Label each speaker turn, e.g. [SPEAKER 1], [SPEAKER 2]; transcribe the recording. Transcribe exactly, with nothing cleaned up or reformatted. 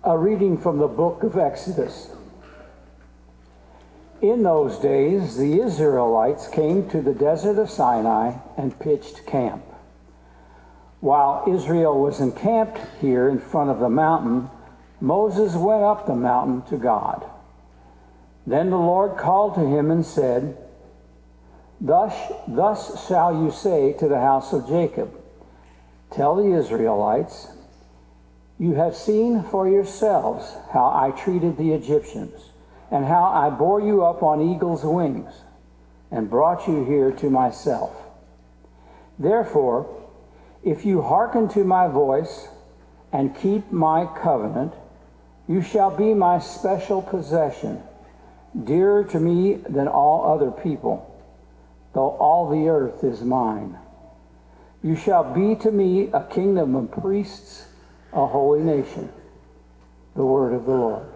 [SPEAKER 1] A reading from the book of Exodus. In those days, the Israelites came to the desert of Sinai and pitched camp. While Israel was encamped here in front of the mountain, Moses went up the mountain to God. Then the Lord called to him and said, Thus, thus shall you say to the house of Jacob, Tell the Israelites, you have seen for yourselves how I treated the Egyptians, and how I bore you up on eagle's wings, and brought you here to myself. Therefore, if you hearken to my voice and keep my covenant, you shall be my special possession, dearer to me than all other people, though all the earth is mine. You shall be to me a kingdom of priests, a holy nation. The word of the Lord.